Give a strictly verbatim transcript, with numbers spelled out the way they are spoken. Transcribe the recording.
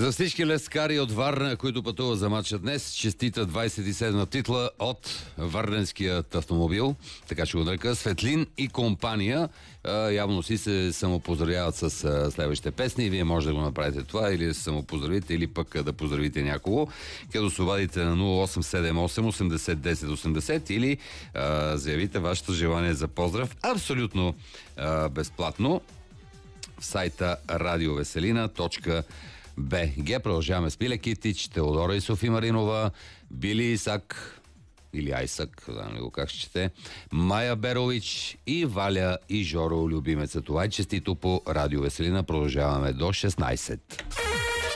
За всички лескари от Варна, които пътуват за матча днес, честита двайсет и седма титла от Варненският автомобил, така ще го нарека, Светлин и компания. Явно си се самопоздравяват с следващите песни. Вие може да го направите това, или да се самопоздравите, или пък да поздравите някого, като се обадите на нула осем седем осем осемдесет десет осемдесет или а, заявите вашето желание за поздрав абсолютно а, безплатно в сайта радиовеселина точка бг. Продължаваме с Пиле Китич, Теодора и Софи Маринова, Били Исак или Айсак, знам ли го как ще чете, Майя Берович и Валя и Жоро, любимеца. Това е честито по Радио Веселина. Продължаваме до шестнайсет.